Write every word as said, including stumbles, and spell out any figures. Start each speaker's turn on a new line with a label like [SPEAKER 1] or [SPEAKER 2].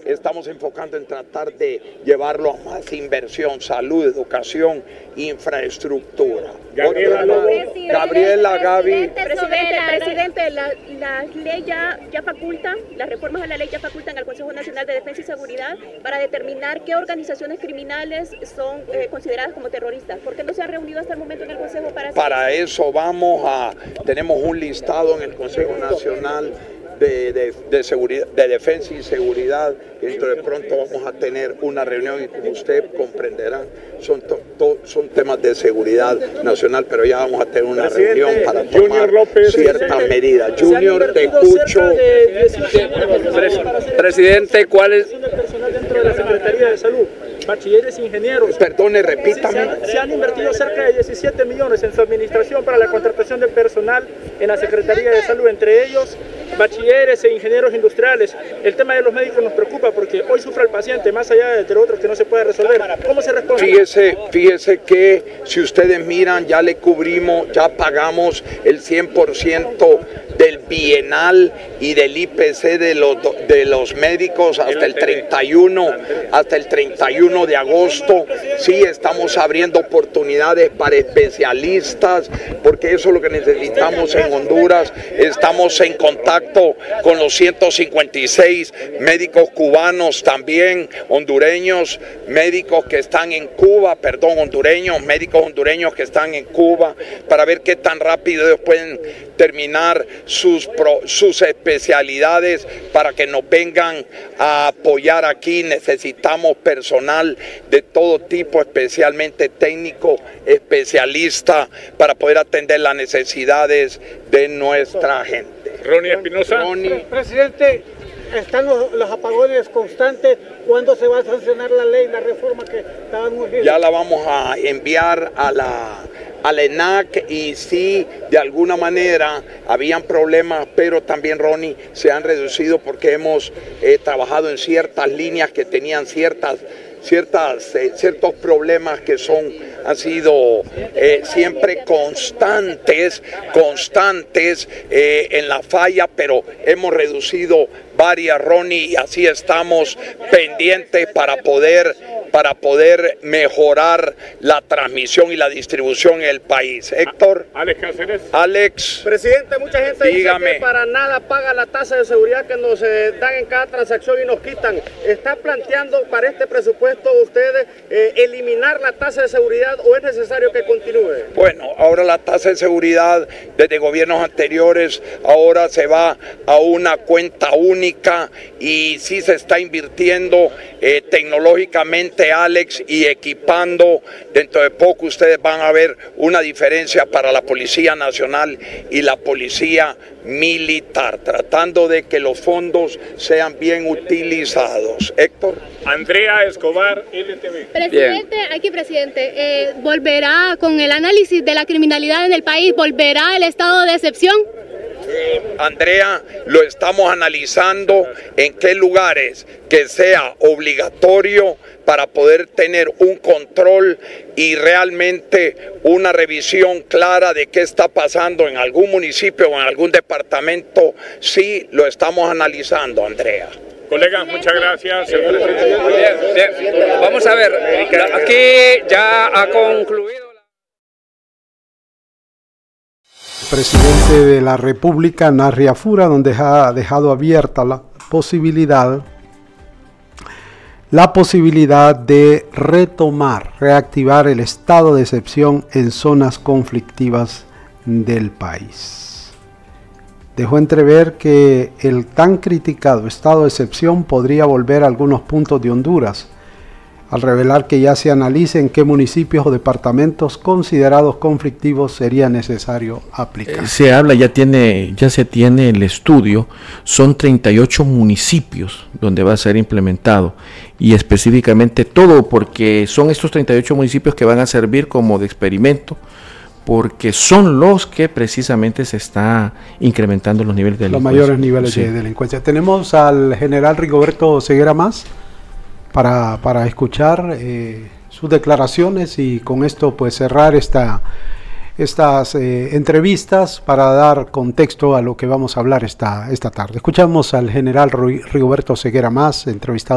[SPEAKER 1] estamos enfocando en tratar de llevarlo a más inversión, salud, educación, infraestructura.
[SPEAKER 2] Gabriela,
[SPEAKER 1] Gabriela, Gabriela Gaby.
[SPEAKER 3] Presidente, presidente, la, la ley ya, ya faculta, las reformas a la ley ya facultan al Consejo Nacional de Defensa y Seguridad para determinar qué organizaciones criminales son eh, consideradas como terroristas. ¿Por qué no se ha reunido hasta el momento en el Consejo para hacer
[SPEAKER 1] Para eso vamos a, tenemos un listado en el Consejo Nacional De, de, de, seguridad, de defensa y seguridad, y dentro de pronto vamos a tener una reunión y como usted comprenderá son, to, to, son temas de seguridad nacional, pero ya vamos a tener una
[SPEAKER 2] Presidente,
[SPEAKER 1] reunión para tomar
[SPEAKER 2] López,
[SPEAKER 1] ciertas medidas. Junior, te escucho.
[SPEAKER 4] Presidente, ¿cuál es?
[SPEAKER 2] Personal dentro de la Secretaría de Salud, bachilleres, ingenieros.
[SPEAKER 1] Perdone, repítame.
[SPEAKER 2] Se han, se han invertido cerca de diecisiete millones en su administración para la contratación de personal en la Secretaría de Salud, entre ellos bachilleres e ingenieros industriales. El tema de los médicos nos preocupa porque hoy sufre el paciente, más allá de lo otro que no se puede resolver. ¿Cómo se responde?
[SPEAKER 1] Fíjese, fíjese que si ustedes miran, ya le cubrimos, ya pagamos el cien por ciento del bienal y del I P C de los, de los médicos hasta el treinta y uno, hasta el treinta y uno de agosto. Sí, estamos abriendo oportunidades para especialistas, porque eso es lo que necesitamos en Honduras. Estamos en contacto con los ciento cincuenta y seis médicos cubanos, también hondureños, médicos que están en Cuba, perdón, hondureños, médicos hondureños que están en Cuba, para ver qué tan rápido ellos pueden terminar sus, pro, sus especialidades para que nos vengan a apoyar aquí. Necesitamos personal de todo tipo, especialmente técnico, especialista, para poder atender las necesidades de nuestra gente.
[SPEAKER 4] Ronnie Espinosa.
[SPEAKER 1] Ronnie.
[SPEAKER 5] Presidente, están los, los apagones constantes. ¿Cuándo se va a sancionar la ley, la reforma que estaban urgiendo?
[SPEAKER 1] Ya la vamos a enviar a la, a la E N A C, y sí, de alguna manera habían problemas, pero también, Ronnie, se han reducido porque hemos eh, trabajado en ciertas líneas que tenían ciertas Ciertas, eh, ciertos problemas que son, han sido eh, siempre constantes, constantes eh, en la falla, pero hemos reducido varias, Ronnie, y así estamos pendientes para poder, para poder mejorar la transmisión y la distribución en el país. Héctor.
[SPEAKER 4] Alex Cáceres.
[SPEAKER 1] Alex.
[SPEAKER 6] Presidente, mucha gente
[SPEAKER 1] dígame.
[SPEAKER 6] Dice que para nada paga la tasa de seguridad que nos eh, dan en cada transacción y nos quitan. ¿Está planteando para este presupuesto ustedes eh, eliminar la tasa de seguridad o es necesario que continúe?
[SPEAKER 1] Bueno, ahora la tasa de seguridad desde gobiernos anteriores ahora se va a una cuenta única y sí se está invirtiendo eh, tecnológicamente, Alex, y equipando. Dentro de poco ustedes van a ver una diferencia para la Policía Nacional y la Policía Militar, tratando de que los fondos sean bien utilizados. Héctor.
[SPEAKER 4] Andrea Escobar, L T V.
[SPEAKER 7] Presidente, bien. Aquí presidente, eh, ¿volverá con el análisis de la criminalidad en el país, volverá el estado de excepción?
[SPEAKER 1] Eh, Andrea, lo estamos analizando en qué lugares que sea obligatorio para poder tener un control y realmente una revisión clara de qué está pasando en algún municipio o en algún departamento. Sí, lo estamos analizando, Andrea.
[SPEAKER 4] Colega, muchas gracias.
[SPEAKER 8] Bien, bien. Vamos a ver, aquí ya ha concluido.
[SPEAKER 9] Presidente de la República, Narria Fura, donde ha dejado abierta la posibilidad, la posibilidad de retomar, reactivar el estado de excepción en zonas conflictivas del país. Dejó entrever que el tan criticado estado de excepción podría volver a algunos puntos de Honduras, al revelar que ya se analice en qué municipios o departamentos considerados conflictivos sería necesario aplicar.
[SPEAKER 10] Eh, se habla, ya tiene, ya se tiene el estudio, son treinta y ocho municipios donde va a ser implementado, y específicamente todo, porque son estos treinta y ocho municipios que van a servir como de experimento, porque son los que precisamente se está incrementando los niveles de delincuencia.
[SPEAKER 9] Los mayores niveles sí. de delincuencia. Tenemos al general Rigoberto Ceguera Mas para, para escuchar eh, sus declaraciones y con esto pues cerrar esta, estas eh, entrevistas para dar contexto a lo que vamos a hablar esta, esta tarde. Escuchamos al general Rigoberto Ceguera Mas, entrevistado